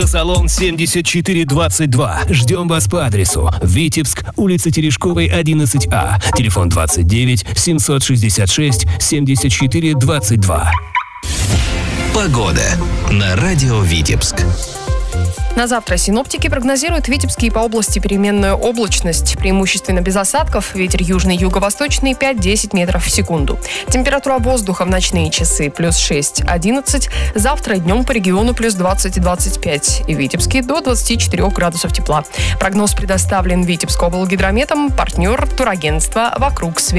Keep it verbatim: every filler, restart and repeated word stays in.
Салон семьдесят четыре двадцать два. Ждем вас по адресу: Витебск, улица Терешковой, одиннадцать А. Телефон двадцать девять семьсот шестьдесят шесть семьдесят четыре двадцать два. Погода на радио Витебск. На завтра синоптики прогнозируют в Витебске и по области переменную облачность. Преимущественно без осадков. Ветер южный, юго-восточный пять-десять метров в секунду. Температура воздуха в ночные часы плюс шесть-одиннадцать. Завтра днем по региону плюс двадцать-двадцать пять. И в Витебске до двадцати четырёх градусов тепла. Прогноз предоставлен Витебскоблгидрометом. Партнер турагентства «Вокруг света».